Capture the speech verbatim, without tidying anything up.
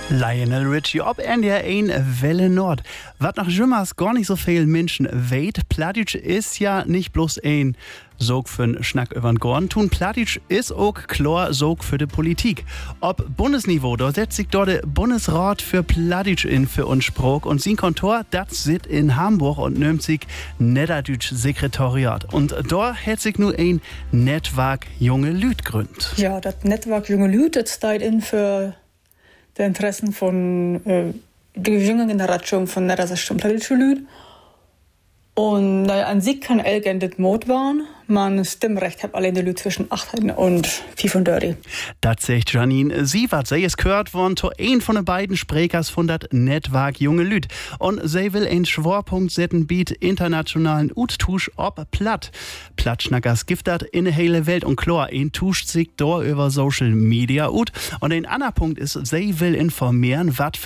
Lionel Richie ob N D R eins Welle Nord. Was nach Jimmers gar nicht so viel Menschen weht, Plattdeutsch ist ja nicht bloß ein Sog für Schnack übern Gorn tun. Plattdeutsch ist auch klar Sog für die Politik. Ob Bundesniveau, da setzt sich dort der Bundesrat für Plattdeutsch in für uns Sprach und sein Kontor, das sitzt in Hamburg und nimmt sich Niederdütsch Sekretariat. Und da hat sich nur ein Netzwerk junge Lüd gründet. Ja, das Netzwerk junge Lüd, das steht in für die Interessen von äh, der jungen Generation von niedersächsischen plattdeutschen Lüd. Und naja, an sich kann Elgen das Mod waren. Man Stimmrecht hat allein die Leute zwischen achtzehn und fünfunddreißig. Das sagt Janine Sievert. Sie ist gehört worden zu ein von den beiden Sprechers von das Netzwerk junge Lüd. Und sie will einen Schwerpunkt setzen biet internationalen Uttusch ob Platt. Plattschnackers gibt das in der hele Welt und klar, ein tuscht sich da über Social Media ut. Und ein anderer Punkt ist, sie will informieren, was